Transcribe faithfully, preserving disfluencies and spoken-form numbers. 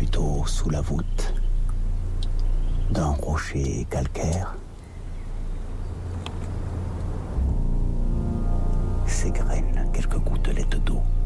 plutôt sous la voûte d'un rocher calcaire, s'égrènent quelques gouttelettes d'eau.